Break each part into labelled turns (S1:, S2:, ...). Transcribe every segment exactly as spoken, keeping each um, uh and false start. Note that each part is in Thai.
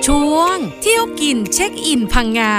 S1: ช่วงเที่ยวกินเช็คอินพังงา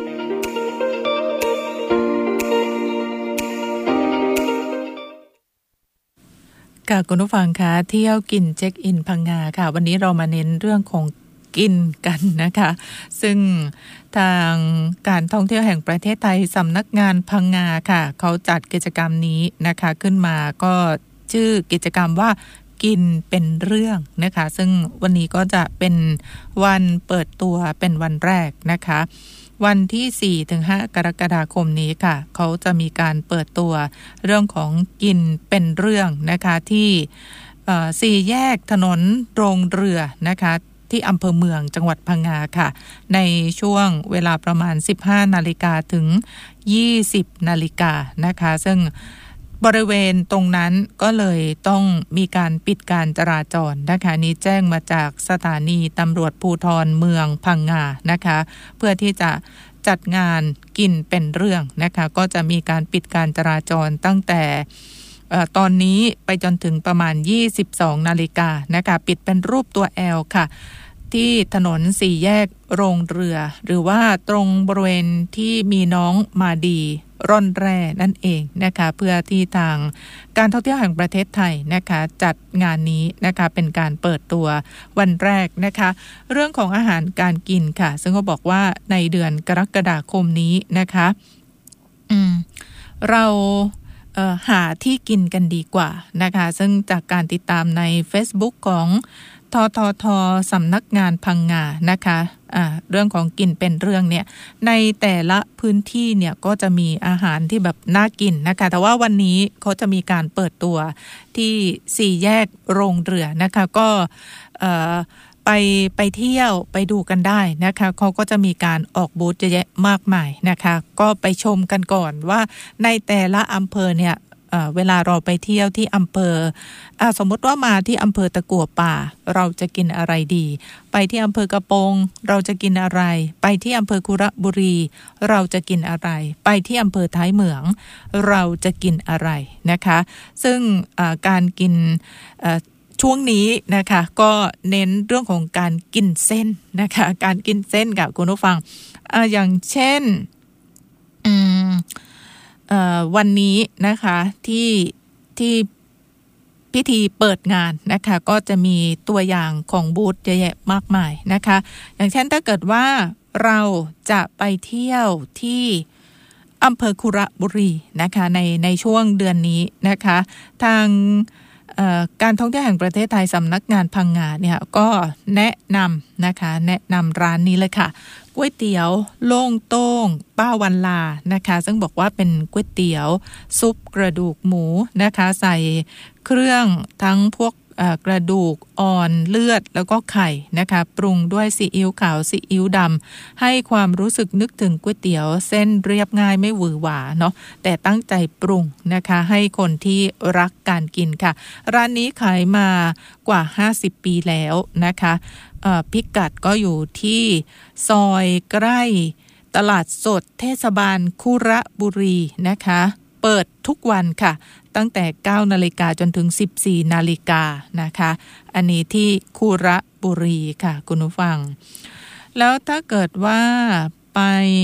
S2: ค่ะคุณผู้ฟังคะเที่ยวกินเช็คอินพังงาค่ะวันนี้เรามาเน้นเรื่องของกินกันนะคะซึ่งทางการท่องเที่ยวแห่งประเทศไทยสำนักงานพังงาค่ะเขาจัดกิจกรรมนี้นะคะขึ้นมาก็ชื่อกิจกรรมว่ากินเป็นเรื่องนะคะซึ่งวันนี้ก็จะเป็นวันเปิดตัวเป็นวันแรกนะคะวันที่ สี่ถึงห้า กรกฎาคมนี้ค่ะเขาจะมีการเปิดตัวเรื่องของกินเป็นเรื่องนะคะที่สี่แยกถนนโรงเรือนะคะที่อำเภอเมืองจังหวัดพังงาค่ะในช่วงเวลาประมาณ สิบห้านาฬิกา ถึง ยี่สิบนาฬิกานะคะซึ่งบริเวณตรงนั้นก็เลยต้องมีการปิดการจราจรนะคะนี้แจ้งมาจากสถานีตำรวจภูธรเมืองพังงานะคะเพื่อที่จะจัดงานกินเป็นเรื่องนะคะก็จะมีการปิดการจราจรตั้งแต่ตอนนี้ไปจนถึงประมาณ ยี่สิบสองนาฬิกานะคะปิดเป็นรูปตัว L ค่ะที่ถนนสี่แยกโรงเรือหรือว่าตรงบริเวณที่มีน้องมาดีร่อนแร่นั่นเองนะคะเพื่อที่ทางการท่องเที่ยวแห่งประเทศไทยนะคะจัดงานนี้นะคะเป็นการเปิดตัววันแรกนะคะเรื่องของอาหารการกินค่ะซึ่งก็บอกว่าในเดือนกรกฎาคมนี้นะคะอืมเราเอ่อหาที่กินกันดีกว่านะคะซึ่งจากการติดตามใน Facebook ของททท.สำนักงานพังงานะคะอ่าเรื่องของกินเป็นเรื่องเนี่ยในแต่ละพื้นที่เนี่ยก็จะมีอาหารที่แบบน่ากินนะคะแต่ว่าวันนี้เขาจะมีการเปิดตัวที่สี่แยกโรงเรือนะคะก็เอ่อไปไปเที่ยวไปดูกันได้นะคะเขาก็จะมีการออกบูธเยอะแยะมากมายนะคะก็ไปชมกันก่อนว่าในแต่ละอำเภอเนี่ยเวลาเราไปเที่ยวที่อำเภอสมมติว่ามาที่อำเภอตะกั่วป่าเราจะกินอะไรดีไปที่อำเภอกระโปงเราจะกินอะไรไปที่อำเภอคุระบุรีเราจะกินอะไรไปที่อำเภอท้ายเหมืองเราจะกินอะไรนะคะซึ่งการกินช่วงนี้นะคะก็เน้นเรื่องของการกินเส้นนะคะการกินเส้นกับคุณผู้ฟัง อ, อย่างเช่นอืมวันนี้นะคะที่ที่พิธีเปิดงานนะคะก็จะมีตัวอย่างของบูธเยอะแยะมากมายนะคะอย่างเช่นถ้าเกิดว่าเราจะไปเที่ยวที่อำเภอคุระบุรีนะคะในในช่วงเดือนนี้นะคะทางการท่องเที่ยวแห่งประเทศไทยสำนักงานพังงาเนี่ยก็แนะนำนะคะแนะนำร้านนี้เลยค่ะก๋วยเตี๋ยวโล่งโต้งป้าวันลานะคะซึ่งบอกว่าเป็นก๋วยเตี๋ยวซุปกระดูกหมูนะคะใส่เครื่องทั้งพวกกระดูกอ่อนเลือดแล้วก็ไข่นะคะปรุงด้วยซีอิ๊วขาวซีอิ๊วดำให้ความรู้สึกนึกถึงก๋วยเตี๋ยวเส้นเรียบง่ายไม่หวือหวาเนาะแต่ตั้งใจปรุงนะคะให้คนที่รักการกินค่ะร้านนี้ขายมากว่าห้าสิบปีแล้วนะคะพิกัดก็อยู่ที่ซอยใกล้ตลาดสดเทศบาลคุระบุรีนะคะเปิดทุกวันค่ะตั้งแต่ เก้านาฬิกา จนถึง สิบสี่นาฬิกานะคะอันนี้ที่คุระบุรีค่ะคุณผู้ฟังแล้วถ้าเกิดว่าไป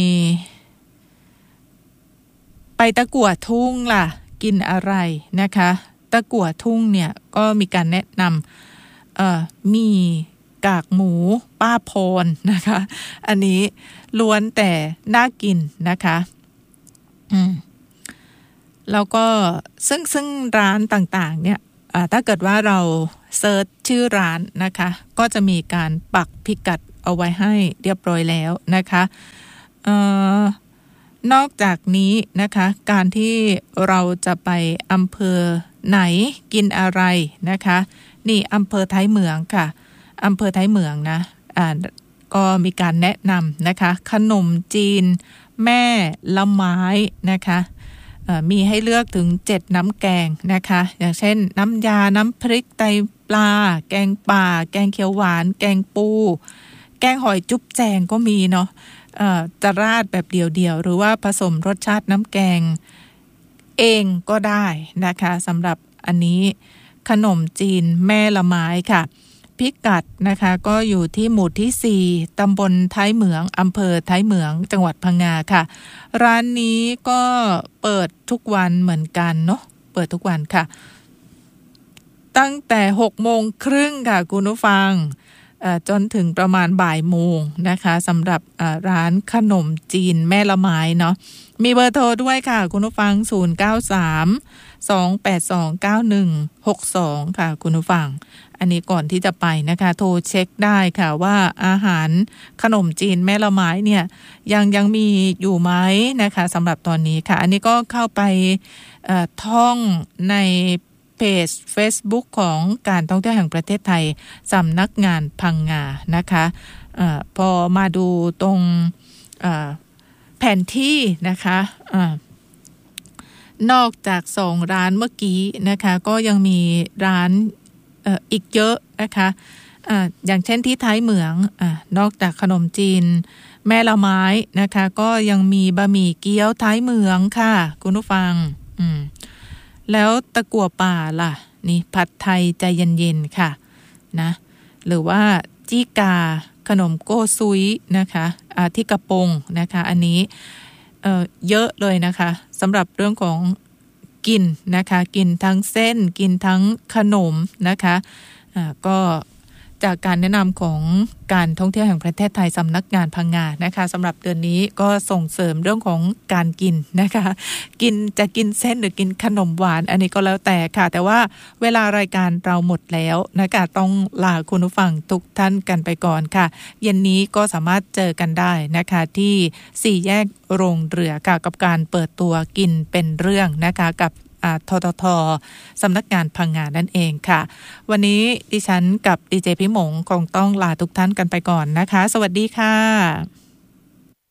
S2: ไปตะกั่วทุ่งล่ะกินอะไรนะคะตะกั่วทุ่งเนี่ยก็มีการแนะนำเอ่อมีกากหมูป้าพรนะคะอันนี้ล้วนแต่น่ากินนะคะอืมแล้วก็ซึ่งซึ่งร้านต่างๆเนี่ยถ้าเกิดว่าเราเซิร์ชชื่อร้านนะคะก็จะมีการปักพิกัดเอาไว้ให้เรียบร้อยแล้วนะคะเอ่อนอกจากนี้นะคะการที่เราจะไปอำเภอไหนกินอะไรนะคะนี่อำเภอท้ายเหมืองค่ะอำเภอท้ายเหมืองนะอ่าก็มีการแนะนำนะคะขนมจีนแม่ละไม้นะคะมีให้เลือกถึงเจ็ดน้ำแกงนะคะอย่างเช่นน้ำยาน้ำพริกไตปลาแกงป่าแกงเขียวหวานแกงปูแกงหอยจุ๊บแจงก็มีเนาะจะราดแบบเดี่ยวๆหรือว่าผสมรสชาติน้ำแกงเองก็ได้นะคะสำหรับอันนี้ขนมจีนแม่ละไม้ค่ะพิกัดนะคะก็อยู่ที่หมู่ที่สี่ตำบลท้ายเหมืองอำเภอท้ายเหมืองจังหวัดพังงาค่ะร้านนี้ก็เปิดทุกวันเหมือนกันเนาะเปิดทุกวันค่ะตั้งแต่หกโมงครึ่งค่ะคุณผู้ฟังจนถึงประมาณบ่ายโมงนะคะสำหรับร้านขนมจีนแม่ละไม้เนาะมีเบอร์โทรด้วยค่ะคุณผู้ฟังศูนย์ เก้า สาม สอง แปด สอง เก้า หนึ่ง หก สองค่ะคุณผู้ฟังอันนี้ก่อนที่จะไปนะคะโทรเช็คได้ค่ะว่าอาหารขนมจีนแม่ละไม้เนี่ยยังยังมีอยู่ไหมนะคะสำหรับตอนนี้ค่ะอันนี้ก็เข้าไปท่องในเพจ Facebook ของการท่องเที่ยวแห่งประเทศไทยสำนักงานพังงานะคะเอ่อพอมาดูตรงเอ่อแผนที่นะคะอ่านอกจากสองร้านเมื่อกี้นะคะก็ยังมีร้านเอ่ออีกเยอะนะคะอ่าอย่างเช่นที่ท้ายเหมืองอ่านอกจากขนมจีนแม่ละไม้นะคะก็ยังมีบะหมี่เกี๊ยวท้ายเหมืองค่ะคุณผู้ฟังอืมแล้วตะกั่วป่าล่ะนี่ผัดไทยใจเย็นๆค่ะนะหรือว่าจี้กาขนมโก้ซุยนะคะอ่าที่กระปงนะคะอันนี้เอ่อเยอะเลยนะคะสำหรับเรื่องของกินนะคะกินทั้งเส้นกินทั้งขนมนะคะอ่าก็จากการแนะนำของการท่องเที่ยวแห่งประเทศไทยสำนักงานพังงานะคะสำหรับเดือนนี้ก็ส่งเสริมเรื่องของการกินนะคะกินจะกินเส้นหรือกินขนมหวานอันนี้ก็แล้วแต่ค่ะแต่ว่าเวลารายการเราหมดแล้วนะคะต้องลาคุณผู้ฟังทุกท่านกันไปก่อนค่ะเย็นนี้ก็สามารถเจอกันได้นะคะที่สี่แยกโรงเรือค่ะกับการเปิดตัวกินเป็นเรื่องนะคะกับททท.สำนักงานพังงานั่นเองค่ะวันนี้ดิฉันกับดีเจพี่หมงคงต้องลาทุกท่านกันไปก่อนนะคะสวัสดีค่ะ